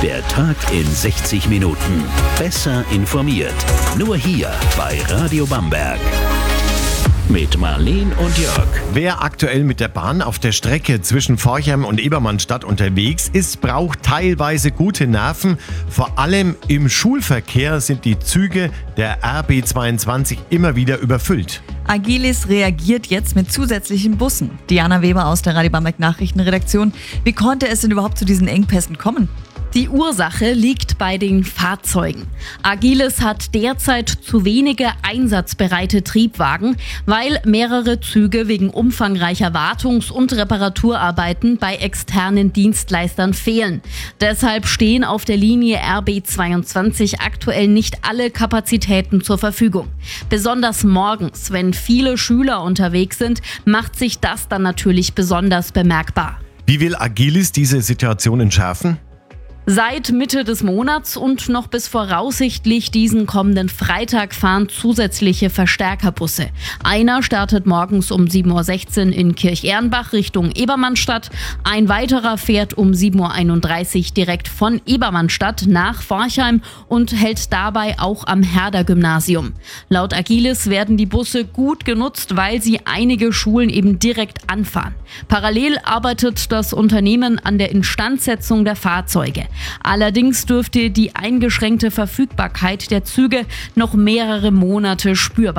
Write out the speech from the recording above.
Der Tag in 60 Minuten. Besser informiert. Nur hier bei Radio Bamberg. Mit Marleen und Jörg. Wer aktuell mit der Bahn auf der Strecke zwischen Forchheim und Ebermannstadt unterwegs ist, braucht teilweise gute Nerven. Vor allem im Schulverkehr sind die Züge der RB22 immer wieder überfüllt. Agilis reagiert jetzt mit zusätzlichen Bussen. Diana Weber aus der Radio Bamberg Nachrichtenredaktion. Wie konnte es denn überhaupt zu diesen Engpässen kommen? Die Ursache liegt bei den Fahrzeugen. Agilis hat derzeit zu wenige einsatzbereite Triebwagen, weil mehrere Züge wegen umfangreicher Wartungs- und Reparaturarbeiten bei externen Dienstleistern fehlen. Deshalb stehen auf der Linie RB22 aktuell nicht alle Kapazitäten zur Verfügung. Besonders morgens, wenn viele Schüler unterwegs sind, macht sich das dann natürlich besonders bemerkbar. Wie will Agilis diese Situation entschärfen? Seit Mitte des Monats und noch bis voraussichtlich diesen kommenden Freitag fahren zusätzliche Verstärkerbusse. Einer startet morgens um 7.16 Uhr in Kirchehrenbach Richtung Ebermannstadt. Ein weiterer fährt um 7.31 Uhr direkt von Ebermannstadt nach Forchheim und hält dabei auch am Herder-Gymnasium. Laut Agilis werden die Busse gut genutzt, weil sie einige Schulen eben direkt anfahren. Parallel arbeitet das Unternehmen an der Instandsetzung der Fahrzeuge. Allerdings dürfte die eingeschränkte Verfügbarkeit der Züge noch mehrere Monate spürbar